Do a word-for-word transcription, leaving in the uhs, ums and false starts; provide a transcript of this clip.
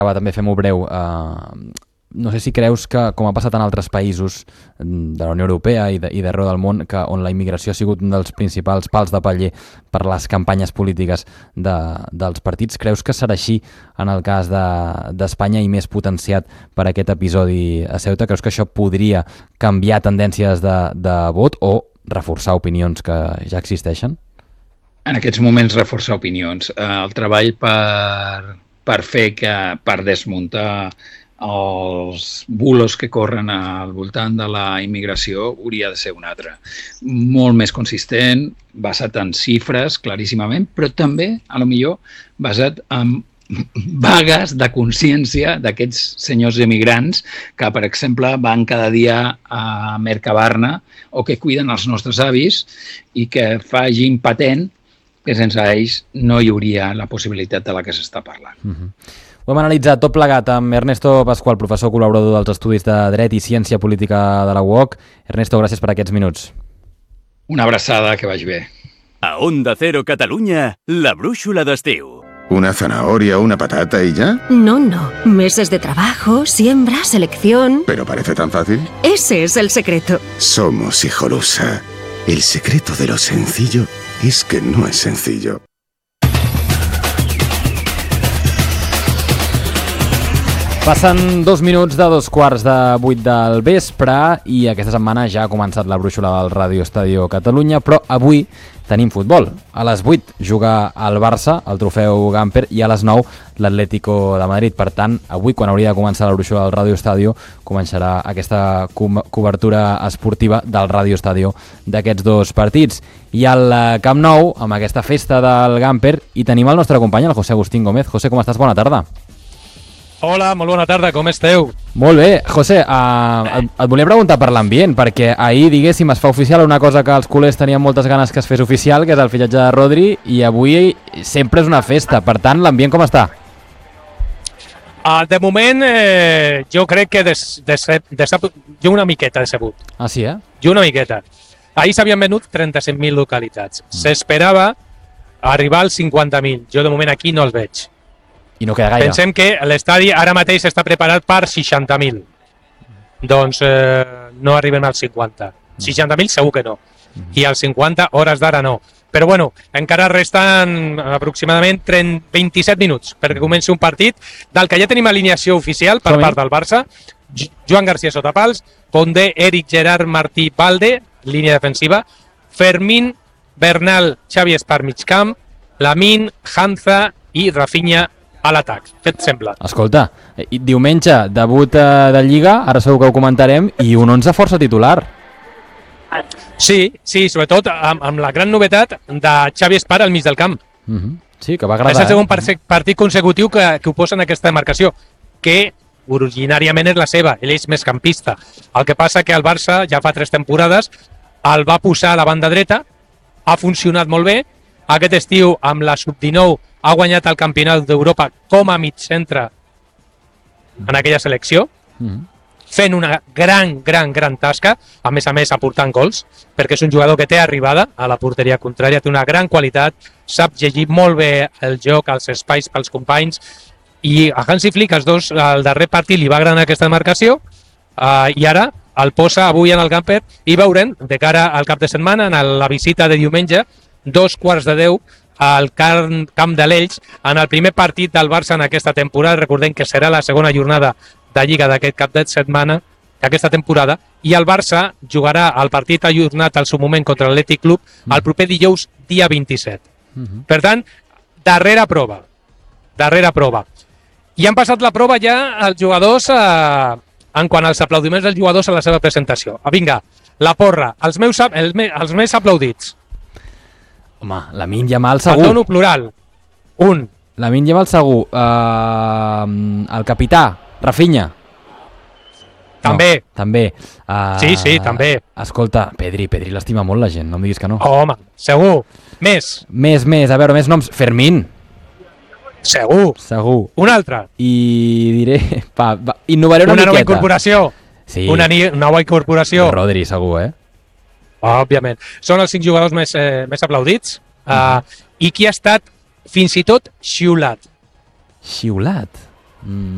també fem-ho breu, eh, no sé si creus que, com ha passat en altres països de la Unió Europea i d'arreu del món, que on la immigració ha sigut un dels principals pals de paller per les campanyes polítiques de, dels partits, creus que serà així en el cas d'Espanya de, i més potenciat per aquest episodi a Ceuta? Creus que això podria canviar tendències de, de vot o reforçar opinions que ja existeixen? En aquests moments reforçar opinions. El treball per, per fer que, per desmuntar els bulos que corren al voltant de la immigració hauria de ser un altre. Molt més consistent, basat en xifres, claríssimament, però també, a lo millor, basat en vagues de consciència d'aquests senyors emigrants que, per exemple, van cada dia a Mercabarna o que cuiden els nostres avis i que facin patent que sense ells no hi hauria la possibilitat de la que s'està parlant. Mm-hmm. Ho hem analitzat tot plegat amb Ernesto Pascual, professor col·laborador dels Estudis de Dret i Ciència Política de la U O C. Ernesto, gràcies per aquests minuts. Una abraçada, que vagi bé. A Onda Cero Catalunya, la brúixola d'estiu. ¿Una zanahoria o una patata y ya? No, no. Meses de trabajo, siembra, selección... ¿Pero parece tan fácil? Ese es el secreto. Somos Hijolusa. El secreto de lo sencillo es que no es sencillo. Passen dos minuts de dos quarts de vuit del vespre i aquesta setmana ja ha començat la brúixola del Ràdio Estadio Catalunya, però avui tenim futbol. A les vuit juga el Barça, el trofeu Gamper, i a les nou l'Atlético de Madrid. Per tant, avui, quan hauria de començar la brúixola del Ràdio Estadio, començarà aquesta co- cobertura esportiva del Ràdio Estadio d'aquests dos partits. I al Camp Nou, amb aquesta festa del Gamper, hi tenim el nostre company, el José Agustín Gómez. José, com estàs? Bona tarda. Hola, molt bona tarda, com esteu? Molt bé. José, uh, et, et volia preguntar per l'ambient, perquè ahir, diguéssim, es fa oficial una cosa que els culers tenien moltes ganes que es fes oficial, que és el fitxatge de Rodri, i avui sempre és una festa. Per tant, l'ambient com està? Uh, de moment, eh, jo crec que des, des, des, jo una miqueta decebut. Ah, sí, eh? Jo una miqueta. Ahir s'havien venut trenta-set mil localitats. Mm. S'esperava arribar als cinquanta mil. Jo de moment aquí no els veig. I no queda gaire. Pensem que l'estadi ara mateix està preparat per seixanta mil. Doncs eh, no arribem als cinquanta. seixanta mil segur que no. I als cinquanta hores d'ara no. Però bueno, encara resten aproximadament trenta, vint-i-set minuts perquè comenci un partit del que ja tenim alineació oficial per Som-hi. part del Barça. Joan García sota pals, Condé, Eric, Gerard, Martí, Balde, línia defensiva, Fermín, Bernal, Xavi Espar, mig camp, Lamine, Hanza i Rafinha a l'atac. Què et sembla? Escolta, diumenge, debut de Lliga, ara segur que ho comentarem, i un onze força titular. Sí, sí, sobretot amb, amb la gran novetat de Xavi Espar al mig del camp. Mm-hmm. Sí, que va agradar. És el segon eh? partit consecutiu que, que ho posa en aquesta demarcació, que originàriament és la seva, ell és més campista. El que passa que el Barça ja fa tres temporades el va posar a la banda dreta, ha funcionat molt bé. Aquest estiu, amb la sub dinou, ha guanyat el campionat d'Europa com a mig centre en aquella selecció, Mm-hmm. fent una gran, gran, gran tasca, a més a més aportant gols, perquè és un jugador que té arribada a la porteria contrària, té una gran qualitat, sap llegir molt bé el joc, els espais pels companys, i a Hansi Flick, els dos, al darrer partit li va agradar aquesta demarcació, uh, i ara el posa avui en el Gamper, i veurem, de cara al cap de setmana, en la visita de diumenge, dos quarts de deu, al camp, camp de l'Elx, en el primer partit del Barça en aquesta temporada. Recordem que serà la segona jornada de Lliga d'aquest cap de setmana, d'aquesta temporada, i el Barça jugarà el partit ajornat al seu moment contra l'Atlètic Club el proper dijous, dia vint-i-set. Mm-hmm. Per tant, darrera prova. Darrera prova. I han passat la prova ja els jugadors eh, en quant als aplaudiments dels jugadors a la seva presentació. Ah, vinga, la porra, els, meus, els, me, els més aplaudits. Home, Lamine Yamal segur. El dono plural. Un. Lamine Yamal segur. Uh, el capità, Rafinha. També. No, també. Uh, sí, sí, també. Escolta, Pedri, Pedri l'estima molt la gent, no em diguis que no. Oh, home, segur. Més. Més, més, a veure, més noms. Fermín. Segur. Segur. Un altre. I diré... Va, va, innovaré una, una miqueta. Una nova incorporació. Sí. Una ni, nova incorporació. Rodri, segur, eh? Òbviament. Són els cinc jugadors més, eh, més aplaudits. Uh, uh, I qui ha estat fins i tot xiulat. Xiulat? Mm.